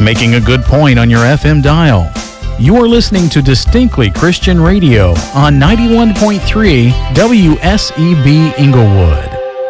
making a good point on your FM dial. You are listening to Distinctly Christian Radio on 91.3 WSEB Inglewood.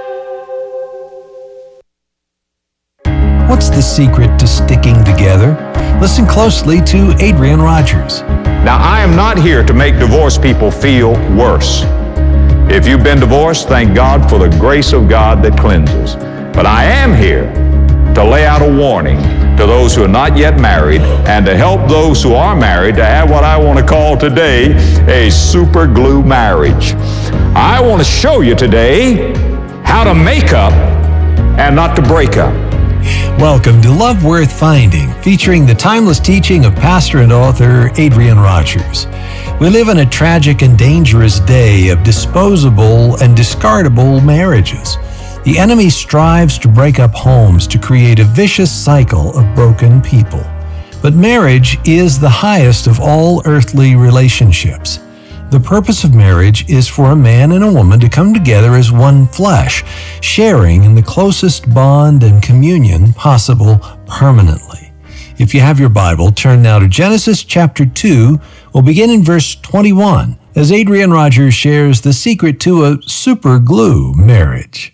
What's the secret to sticking together? Listen closely to Adrian Rogers. Now, I am not here to make divorced people feel worse. If you've been divorced, thank God for the grace of God that cleanses. But I am here to lay out a warning to those who are not yet married and to help those who are married to have what I want to call today a super glue marriage. I want to show you today how to make up and not to break up. Welcome to Love Worth Finding, featuring the timeless teaching of pastor and author Adrian Rogers. We live in a tragic and dangerous day of disposable and discardable marriages. The enemy strives to break up homes to create a vicious cycle of broken people. But marriage is the highest of all earthly relationships. The purpose of marriage is for a man and a woman to come together as one flesh, sharing in the closest bond and communion possible permanently. If you have your Bible, turn now to Genesis chapter 2. We'll begin in verse 21 as Adrian Rogers shares the secret to a super glue marriage.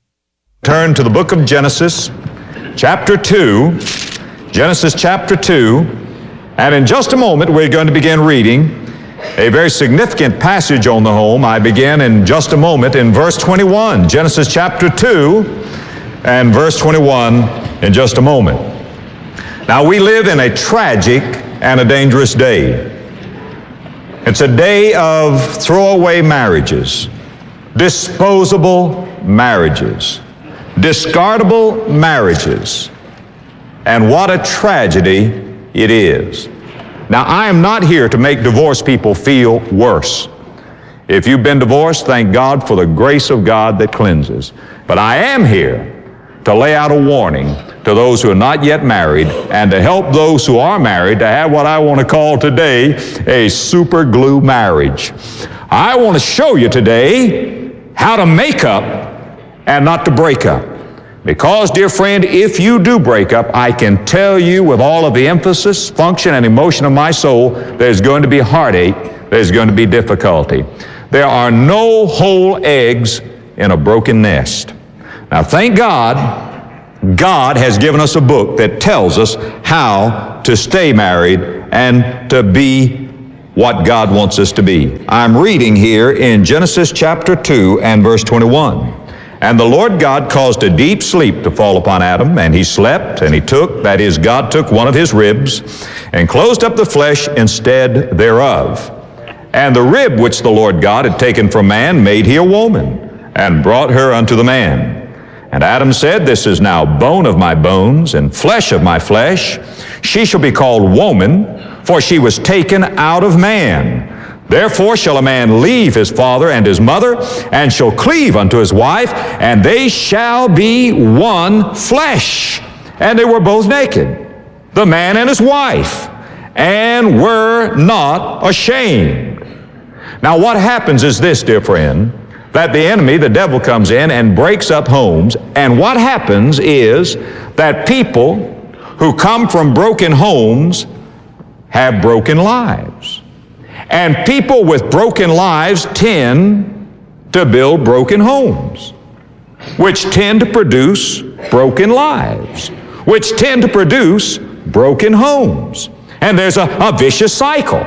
Turn to the book of Genesis, chapter 2. Genesis chapter 2. And in just a moment, we're going to begin reading a very significant passage on the home. I begin in just a moment in verse 21. Genesis chapter 2 and verse 21 in just a moment. Now, we live in a tragic and a dangerous day. It's a day of throwaway marriages, disposable marriages, discardable marriages, and what a tragedy it is. Now, I am not here to make divorced people feel worse. If you've been divorced, thank God for the grace of God that cleanses. But I am here to lay out a warning to those who are not yet married and to help those who are married to have what I want to call today a super glue marriage. I want to show you today how to make up and not to break up. Because, dear friend, if you do break up, I can tell you with all of the emphasis, function, and emotion of my soul, there's going to be heartache, there's going to be difficulty. There are no whole eggs in a broken nest. Now, thank God, God has given us a book that tells us how to stay married and to be what God wants us to be. I'm reading here in Genesis chapter 2 and verse 21. And the Lord God caused a deep sleep to fall upon Adam, and he slept, and he took, that is, God took one of his ribs, and closed up the flesh instead thereof. And the rib which the Lord God had taken from man made he a woman, and brought her unto the man. And Adam said, This is now bone of my bones, and flesh of my flesh. She shall be called woman, for she was taken out of man. Therefore shall a man leave his father and his mother, and shall cleave unto his wife, and they shall be one flesh. And they were both naked, the man and his wife, and were not ashamed. Now, what happens is this, dear friend, that the enemy, the devil, comes in and breaks up homes, and what happens is that people who come from broken homes have broken lives. And people with broken lives tend to build broken homes, which tend to produce broken lives, which tend to produce broken homes. And there's a vicious cycle.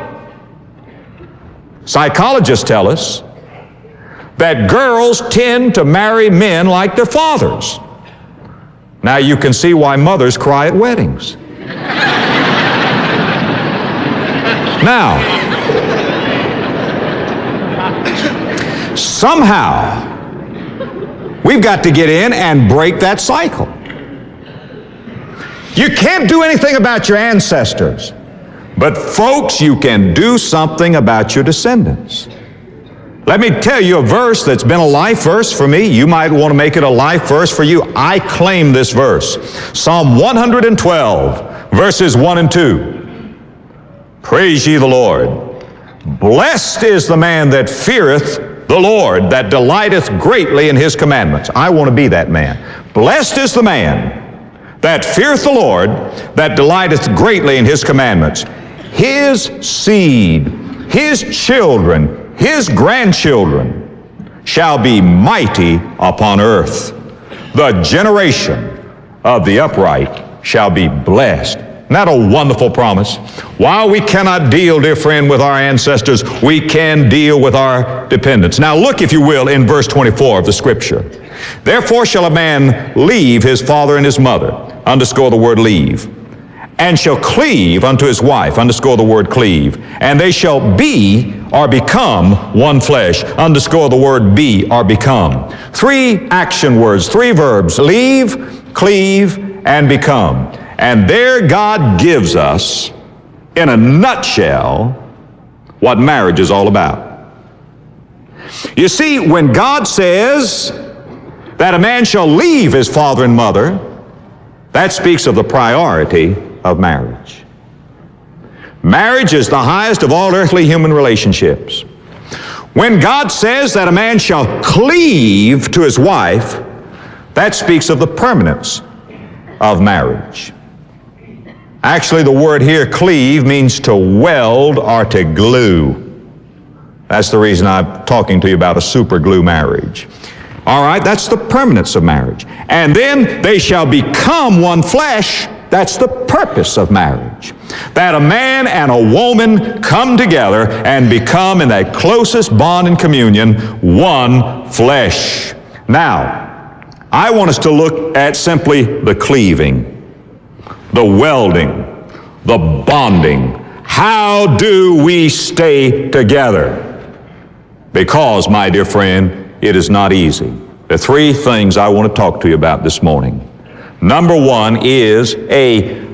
Psychologists tell us that girls tend to marry men like their fathers. Now you can see why mothers cry at weddings. Now, somehow, we've got to get in and break that cycle. You can't do anything about your ancestors, but folks, you can do something about your descendants. Let me tell you a verse that's been a life verse for me. You might want to make it a life verse for you. I claim this verse. Psalm 112, verses 1 and 2. Praise ye the Lord. Blessed is the man that feareth the Lord, that delighteth greatly in his commandments. I want to be that man. Blessed is the man that feareth the Lord, that delighteth greatly in his commandments. His seed, his children, his grandchildren shall be mighty upon earth. The generation of the upright shall be blessed. Isn't that a wonderful promise? While we cannot deal, dear friend, with our ancestors, we can deal with our dependents. Now look, if you will, in verse 24 of the Scripture. Therefore shall a man leave his father and his mother, underscore the word leave, and shall cleave unto his wife, underscore the word cleave, and they shall be or become one flesh, underscore the word be or become. Three action words, three verbs: leave, cleave, and become. And there God gives us, in a nutshell, what marriage is all about. You see, when God says that a man shall leave his father and mother, that speaks of the priority of marriage. Marriage is the highest of all earthly human relationships. When God says that a man shall cleave to his wife, that speaks of the permanence of marriage. Actually, the word here, cleave, means to weld or to glue. That's the reason I'm talking to you about a super glue marriage. All right, that's the permanence of marriage. And then they shall become one flesh. That's the purpose of marriage. That a man and a woman come together and become, in that closest bond and communion, one flesh. Now, I want us to look at simply the cleaving, the welding, the bonding. How do we stay together? Because, my dear friend, it is not easy. There are three things I want to talk to you about this morning. Number one is a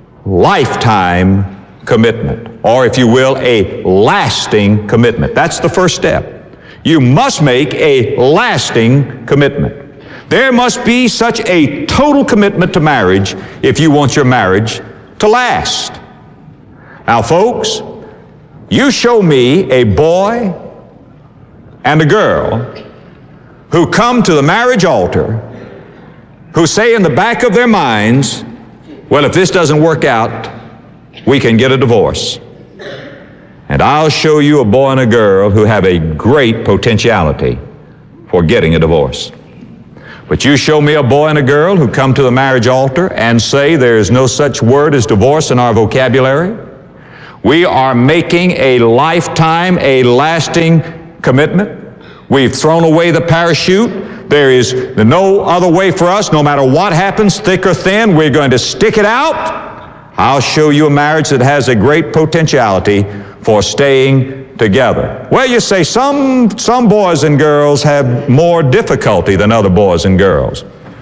lifetime commitment, or if you will, a lasting commitment. That's the first step. You must make a lasting commitment. There must be such a total commitment to marriage if you want your marriage to last. Now, folks, you show me a boy and a girl who come to the marriage altar, who say in the back of their minds, well, if this doesn't work out, we can get a divorce. And I'll show you a boy and a girl who have a great potentiality for getting a divorce. But you show me a boy and a girl who come to the marriage altar and say there is no such word as divorce in our vocabulary. We are making a lifetime, a lasting commitment. We've thrown away the parachute. There is no other way for us. No matter what happens, thick or thin, we're going to stick it out. I'll show you a marriage that has a great potentiality for staying together. Well, you say some boys and girls have more difficulty than other boys and girls.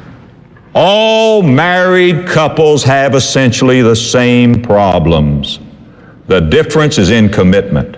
All married couples have essentially the same problems. The difference is in commitment.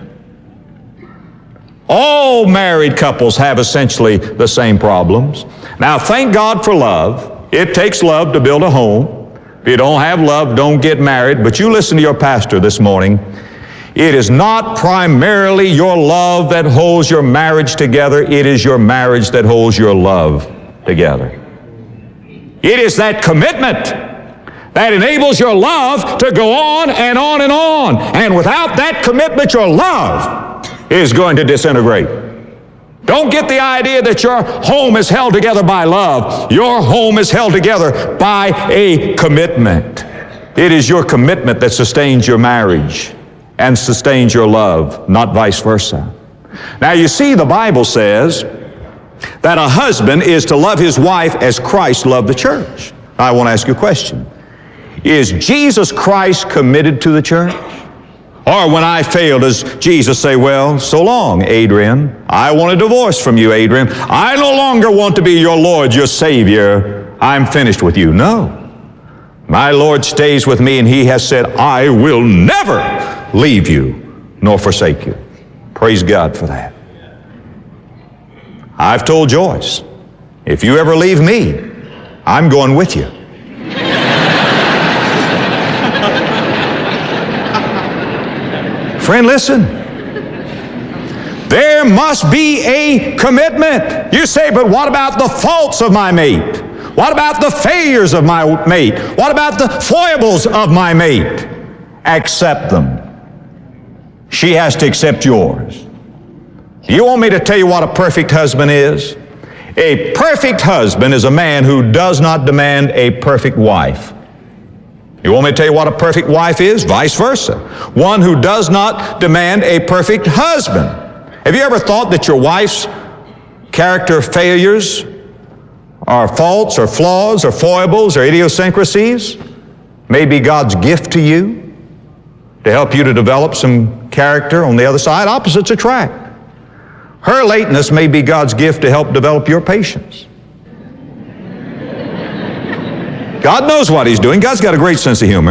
All married couples have essentially the same problems. Now, thank God for love. It takes love to build a home. If you don't have love, don't get married. But you listen to your pastor this morning. It is not primarily your love that holds your marriage together. It is your marriage that holds your love together. It is that commitment that enables your love to go on and on and on. And without that commitment, your love is going to disintegrate. Don't get the idea that your home is held together by love. Your home is held together by a commitment. It is your commitment that sustains your marriage and sustains your love, not vice versa. Now, you see, the Bible says that a husband is to love his wife as Christ loved the church. I want to ask you a question. Is Jesus Christ committed to the church? Or when I fail, does Jesus say, well, so long, Adrian. I want a divorce from you, Adrian. I no longer want to be your Lord, your Savior. I'm finished with you. No. My Lord stays with me, and He has said, I will never leave you nor forsake you. Praise God for that. I've told Joyce, if you ever leave me, I'm going with you. Friend, listen. There must be a commitment. You say, but what about the faults of my mate? What about the failures of my mate? What about the foibles of my mate? Accept them. She has to accept yours. You want me to tell you what a perfect husband is? A perfect husband is a man who does not demand a perfect wife. You want me to tell you what a perfect wife is? Vice versa. One who does not demand a perfect husband. Have you ever thought that your wife's character failures or faults or flaws or foibles or idiosyncrasies may be God's gift to you to help you to develop some character on the other side? Opposites attract. Her lateness may be God's gift to help develop your patience. God knows what He's doing. God's got a great sense of humor.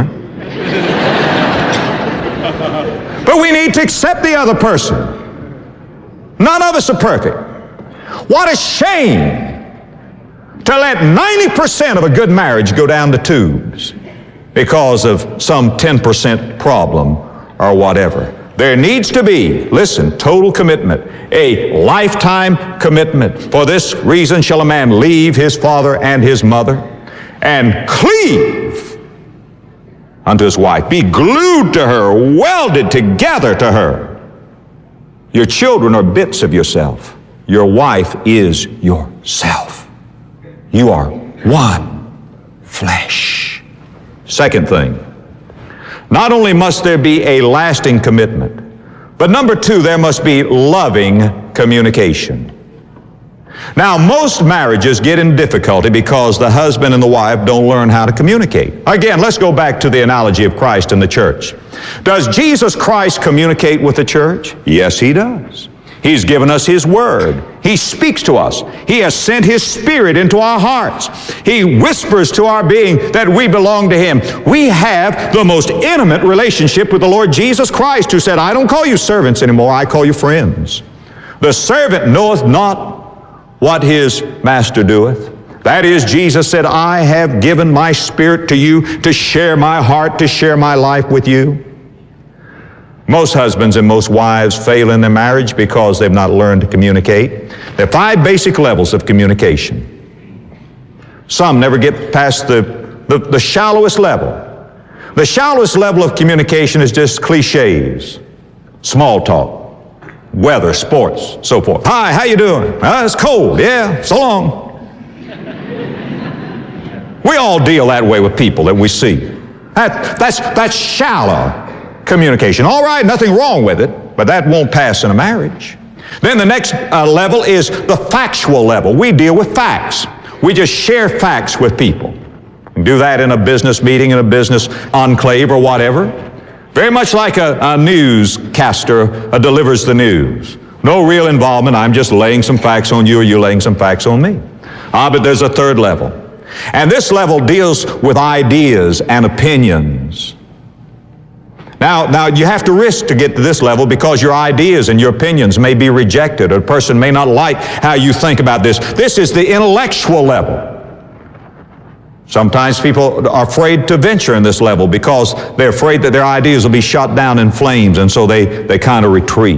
But we need to accept the other person. None of us are perfect. What a shame to let 90% of a good marriage go down the tubes because of some 10% problem or whatever. There needs to be, listen, total commitment, a lifetime commitment. For this reason shall a man leave his father and his mother and cleave unto his wife. Be glued to her, welded together to her. Your children are bits of yourself. Your wife is yourself. You are one flesh. Second thing, not only must there be a lasting commitment, but number two, there must be loving communication. Now, most marriages get in difficulty because the husband and the wife don't learn how to communicate. Again, let's go back to the analogy of Christ and the church. Does Jesus Christ communicate with the church? Yes, He does. He's given us His Word. He speaks to us. He has sent His Spirit into our hearts. He whispers to our being that we belong to Him. We have the most intimate relationship with the Lord Jesus Christ, who said, I don't call you servants anymore, I call you friends. The servant knoweth not what his master doeth. That is, Jesus said, I have given my Spirit to you to share my heart, to share my life with you. Most husbands and most wives fail in their marriage because they've not learned to communicate. There are 5 basic levels of communication. Some never get past the shallowest level. The shallowest level of communication is just cliches, small talk, weather, sports, so forth. Hi, how you doing? It's cold. Yeah, so long. We all deal that way with people that we see. That's shallow communication. All right, nothing wrong with it, but that won't pass in a marriage. Then the next level is the factual level. We deal with facts. We just share facts with people. We do that in a business meeting, in a business enclave or whatever. Very much like a newscaster delivers the news. No real involvement. I'm just laying some facts on you or you laying some facts on me. But there's a third level. And this level deals with ideas and opinions. Now, you have to risk to get to this level because your ideas and your opinions may be rejected, or a person may not like how you think about this. This is the intellectual level. Sometimes people are afraid to venture in this level because they're afraid that their ideas will be shot down in flames, and so they kind of retreat.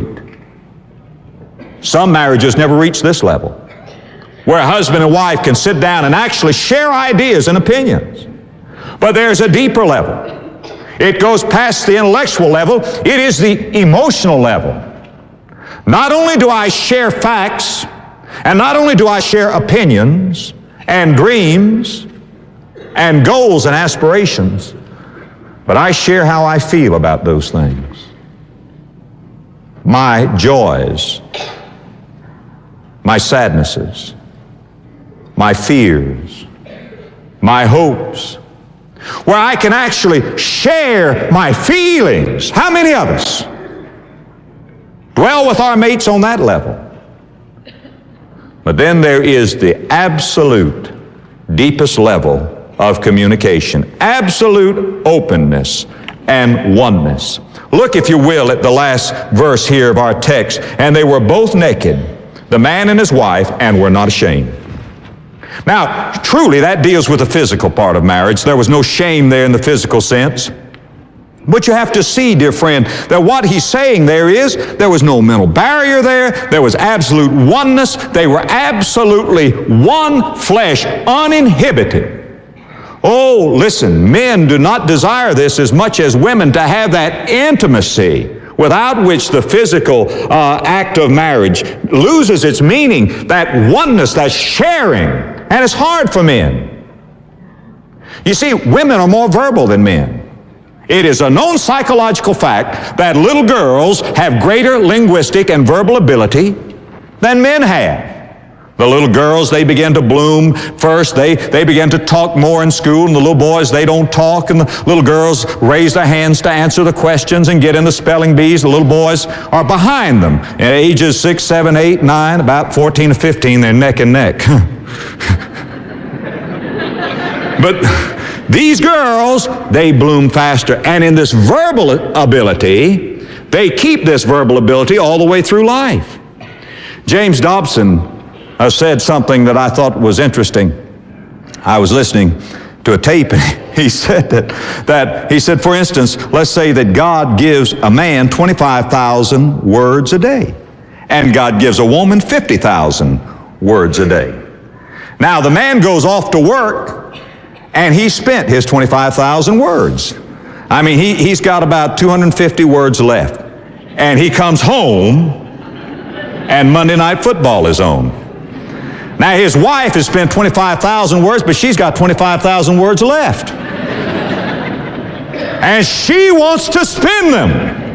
Some marriages never reach this level, where a husband and wife can sit down and actually share ideas and opinions. But there's a deeper level. It goes past the intellectual level. It is the emotional level. Not only do I share facts, and not only do I share opinions and dreams and goals and aspirations, but I share how I feel about those things. My joys, my sadnesses, my fears, my hopes, where I can actually share my feelings. How many of us dwell with our mates on that level? But then there is the absolute deepest level of communication, absolute openness and oneness. Look, if you will, at the last verse here of our text. And they were both naked, the man and his wife, and were not ashamed. Now, truly, that deals with the physical part of marriage. There was no shame there in the physical sense. But you have to see, dear friend, that what he's saying there is there was no mental barrier there. There was absolute oneness. They were absolutely one flesh, uninhibited. Oh, listen, men do not desire this as much as women, to have that intimacy without which the physical act of marriage loses its meaning, that oneness, that sharing. And it's hard for men. You see, women are more verbal than men. It is a known psychological fact that little girls have greater linguistic and verbal ability than men have. The little girls, they begin to bloom first. They begin to talk more in school, and the little boys, they don't talk, and the little girls raise their hands to answer the questions and get in the spelling bees. The little boys are behind them. At ages 6, 7, 8, 9, about 14 to 15, they're neck and neck. But these girls, they bloom faster. And in this verbal ability, they keep this verbal ability all the way through life. James Dobson said something that I thought was interesting. I was listening to a tape, and he said that he said, for instance, let's say that God gives a man 25,000 words a day, and God gives a woman 50,000 words a day. Now, the man goes off to work, and he spent his 25,000 words. I mean, he's got about 250 words left. And he comes home, and Monday Night Football is on. Now, his wife has spent 25,000 words, but she's got 25,000 words left. And she wants to spend them.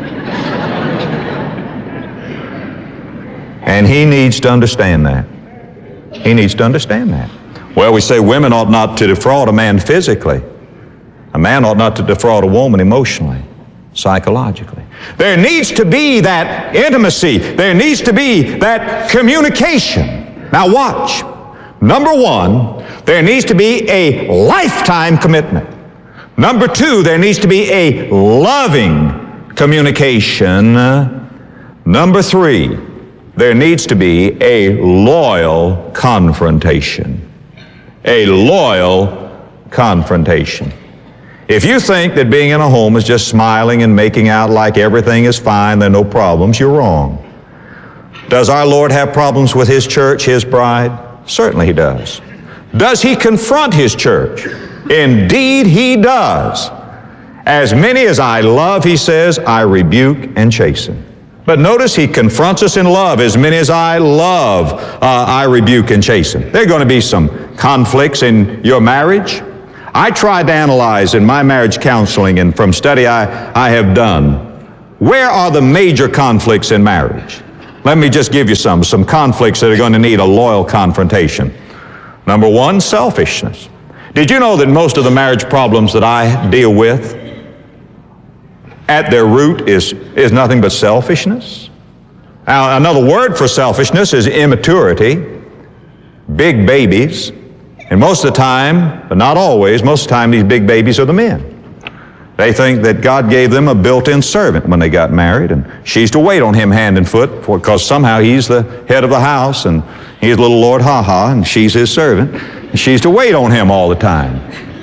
And he needs to understand that. He needs to understand that. Well, we say women ought not to defraud a man physically. A man ought not to defraud a woman emotionally, psychologically. There needs to be that intimacy. There needs to be that communication. Now watch. Number one, there needs to be a lifetime commitment. Number two, there needs to be a loving communication. Number three, there needs to be a loyal confrontation. A loyal confrontation. If you think that being in a home is just smiling and making out like everything is fine, there are no problems, you're wrong. Does our Lord have problems with His church, His bride? Certainly He does. Does He confront His church? Indeed He does. As many as I love, He says, I rebuke and chasten. But notice He confronts us in love. As many as I love, I rebuke and chasten. There are going to be some conflicts in your marriage. I tried to analyze in my marriage counseling and from study I have done, where are the major conflicts in marriage? Let me just give you some conflicts that are going to need a loyal confrontation. Number one, selfishness. Did you know that most of the marriage problems that I deal with, at their root is nothing but selfishness? Now, another word for selfishness is immaturity, big babies, and most of the time, but not always, most of the time these big babies are the men. They think that God gave them a built-in servant when they got married, and she's to wait on him hand and foot because somehow he's the head of the house and he's little Lord Ha-Ha and she's his servant, and she's to wait on him all the time.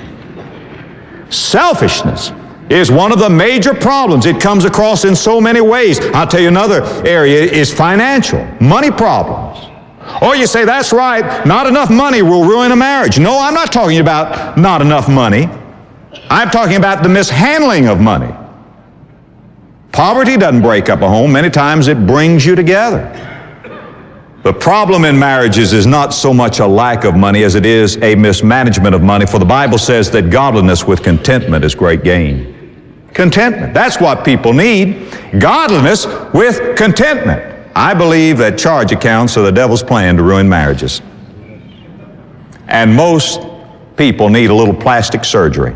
Selfishness is one of the major problems. It comes across in so many ways. I'll tell you another area is financial, money problems. Or you say, that's right, not enough money will ruin a marriage. No, I'm not talking about not enough money. I'm talking about the mishandling of money. Poverty doesn't break up a home. Many times it brings you together. The problem in marriages is not so much a lack of money as it is a mismanagement of money, for the Bible says that godliness with contentment is great gain. Contentment, that's what people need. Godliness with contentment. I believe that charge accounts are the devil's plan to ruin marriages. And most people need a little plastic surgery.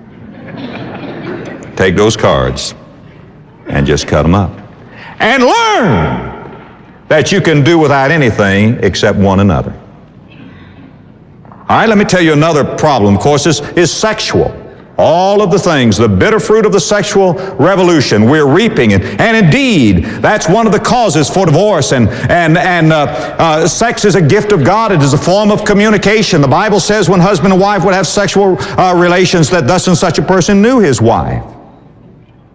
Take those cards and just cut them up. And learn that you can do without anything except one another. All right, let me tell you another problem, of course, is sexual. All of the things, the bitter fruit of the sexual revolution, we're reaping it. And indeed, that's one of the causes for divorce. And sex is a gift of God. It is a form of communication. The Bible says when husband and wife would have sexual relations that thus and such a person knew his wife.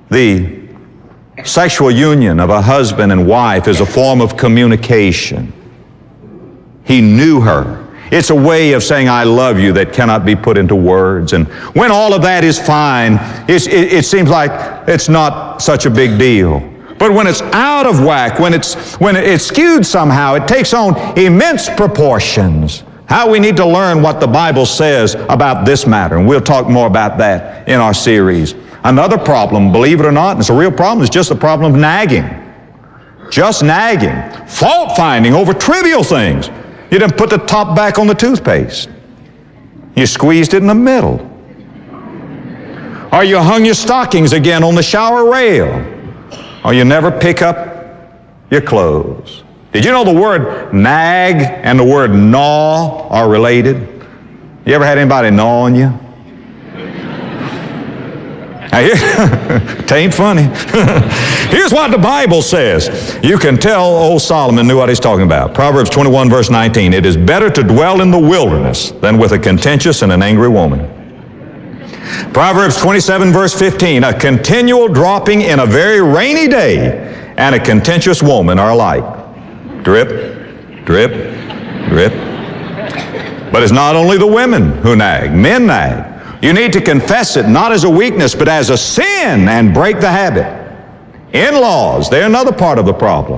The sexual union of a husband and wife is a form of communication. He knew her. It's a way of saying, I love you, that cannot be put into words. And when all of that is fine, it seems like it's not such a big deal. But when it's out of whack, when it's skewed somehow, it takes on immense proportions. How we need to learn what the Bible says about this matter. And we'll talk more about that in our series. Another problem, believe it or not, and it's a real problem, is just the problem of nagging. Just nagging. Fault finding over trivial things. You didn't put the top back on the toothpaste. You squeezed it in the middle. Or you hung your stockings again on the shower rail. Or you never pick up your clothes. Did you know the word nag and the word gnaw are related? You ever had anybody gnaw on you? It ain't funny. Here's what the Bible says. You can tell old Solomon knew what he's talking about. Proverbs 21 verse 19. It is better to dwell in the wilderness than with a contentious and an angry woman. Proverbs 27 verse 15. A continual dropping in a very rainy day and a contentious woman are alike. Drip, drip, drip. But it's not only the women who nag. Men nag. You need to confess it not as a weakness, but as a sin and break the habit. In-laws, they're another part of the problem.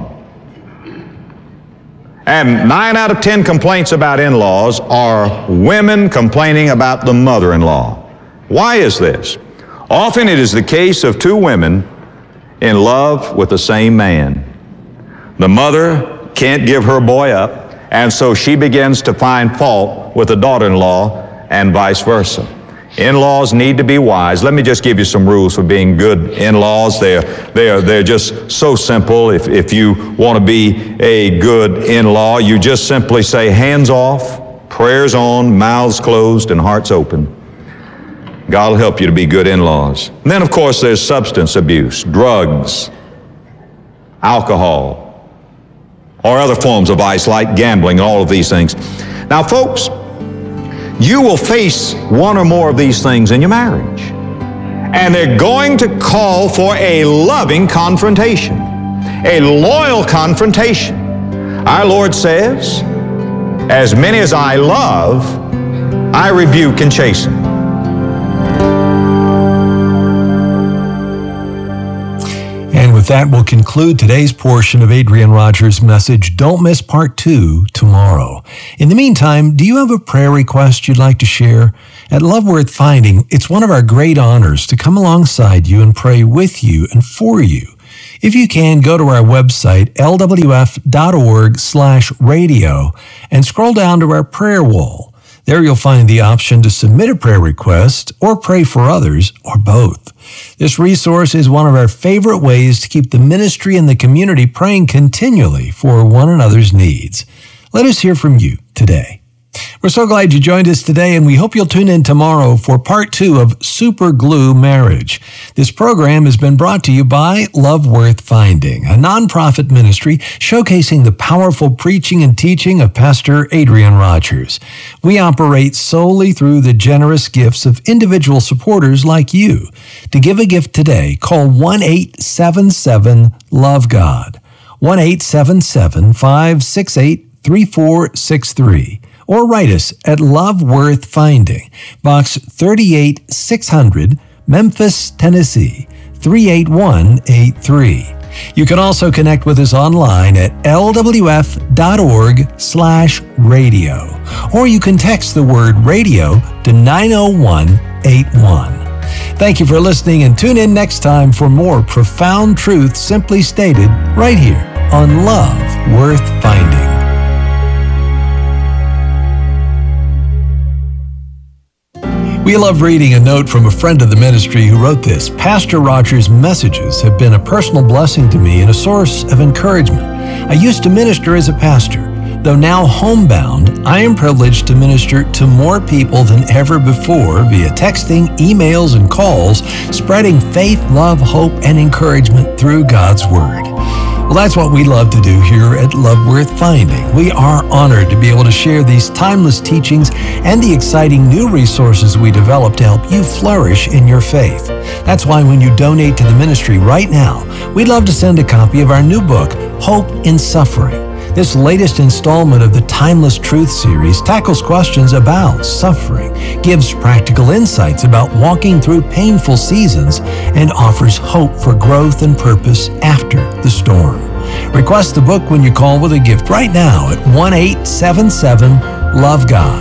And 9 out of 10 complaints about in-laws are women complaining about the mother-in-law. Why is this? Often it is the case of two women in love with the same man. The mother can't give her boy up, and so she begins to find fault with the daughter-in-law and vice versa. In-laws need to be wise. Let me just give you some rules for being good in-laws. They're just so simple. If you want to be a good in-law, you just simply say hands off, prayers on, mouths closed, and hearts open. God will help you to be good in-laws. And then, of course, there's substance abuse, drugs, alcohol, or other forms of vice like gambling, all of these things. Now, folks, you will face one or more of these things in your marriage. And they're going to call for a loving confrontation, a loyal confrontation. Our Lord says, as many as I love, I rebuke and chasten. And with that, we'll conclude today's portion of Adrian Rogers' message. Don't miss part 2 tomorrow. In the meantime, do you have a prayer request you'd like to share? At Love Worth Finding, it's one of our great honors to come alongside you and pray with you and for you. If you can, go to our website, lwf.org/radio, and scroll down to our prayer wall. There you'll find the option to submit a prayer request or pray for others, or both. This resource is one of our favorite ways to keep the ministry and the community praying continually for one another's needs. Let us hear from you today. We're so glad you joined us today, and we hope you'll tune in tomorrow for part 2 of Super Glue Marriage. This program has been brought to you by Love Worth Finding, a nonprofit ministry showcasing the powerful preaching and teaching of Pastor Adrian Rogers. We operate solely through the generous gifts of individual supporters like you. To give a gift today, call 1-877-LOVE-GOD, 1-877-568-3463. Or write us at Love Worth Finding, Box 38600, Memphis, Tennessee, 38183. You can also connect with us online at lwf.org/radio. Or you can text the word radio to 90181. Thank you for listening, and tune in next time for more profound truth simply stated right here on Love Worth Finding. We love reading a note from a friend of the ministry who wrote this. Pastor Rogers' messages have been a personal blessing to me and a source of encouragement. I used to minister as a pastor. Though now homebound, I am privileged to minister to more people than ever before via texting, emails, and calls, spreading faith, love, hope, and encouragement through God's Word. Well, that's what we love to do here at Love Worth Finding. We are honored to be able to share these timeless teachings and the exciting new resources we develop to help you flourish in your faith. That's why when you donate to the ministry right now, we'd love to send a copy of our new book, Hope in Suffering. This latest installment of the Timeless Truth series tackles questions about suffering, gives practical insights about walking through painful seasons, and offers hope for growth and purpose after the storm. Request the book when you call with a gift right now at 1-877-LOVE-GOD.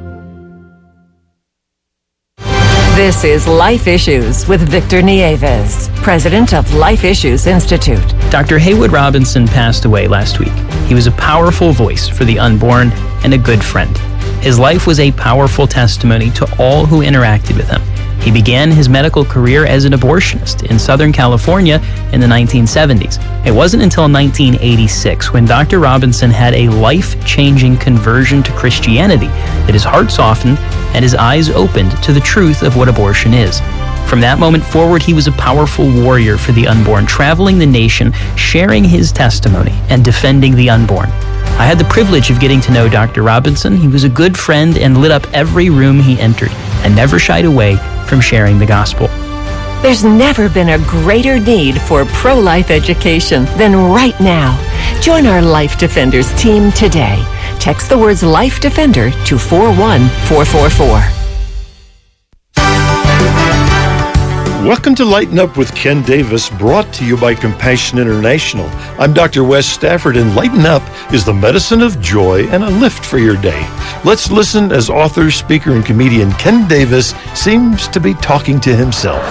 This is Life Issues with Victor Nieves, president of Life Issues Institute. Dr. Haywood Robinson passed away last week. He was a powerful voice for the unborn and a good friend. His life was a powerful testimony to all who interacted with him. He began his medical career as an abortionist in Southern California in the 1970s. It wasn't until 1986, when Dr. Robinson had a life-changing conversion to Christianity, that his heart softened and his eyes opened to the truth of what abortion is. From that moment forward, he was a powerful warrior for the unborn, traveling the nation, sharing his testimony, and defending the unborn. I had the privilege of getting to know Dr. Robinson. He was a good friend and lit up every room he entered, and never shied away from sharing the gospel. There's never been a greater need for pro-life education than right now. Join our Life Defenders team today. Text the words Life Defender to 41444. Welcome to Lighten Up with Ken Davis, brought to you by Compassion International. I'm Dr. Wes Stafford, and Lighten Up is the medicine of joy and a lift for your day. Let's listen as author, speaker, and comedian Ken Davis seems to be talking to himself.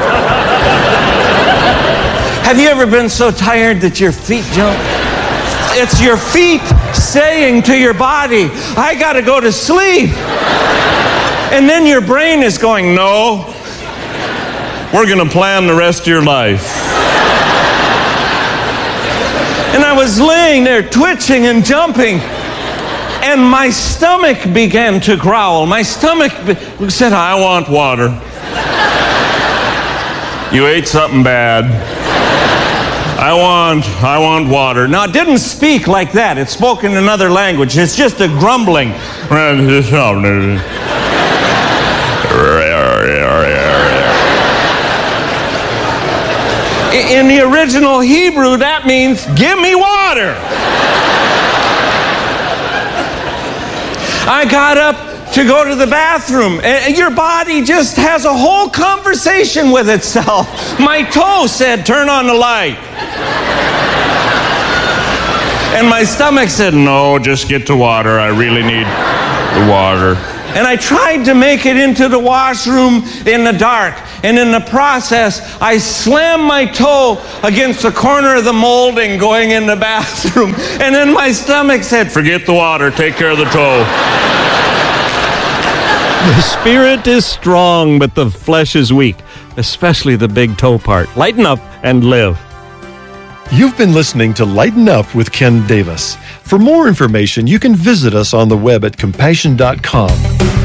Have you ever been so tired that your feet jump? It's your feet saying to your body, I gotta go to sleep. And then your brain is going, no. We're going to plan the rest of your life. And I was laying there twitching and jumping, and my stomach began to growl. My stomach said, I want water. You ate something bad. I want water. Now, it didn't speak like that. It spoke in another language. It's just a grumbling. In the original Hebrew, that means, give me water. I got up to go to the bathroom, and your body just has a whole conversation with itself. My toe said, turn on the light. And my stomach said, no, just get the water. I really need the water. And I tried to make it into the washroom in the dark. And in the process, I slammed my toe against the corner of the molding going in the bathroom. And then my stomach said, forget the water, take care of the toe. The spirit is strong, but the flesh is weak, especially the big toe part. Lighten up and live. You've been listening to Lighten Up with Ken Davis. For more information, you can visit us on the web at compassion.com.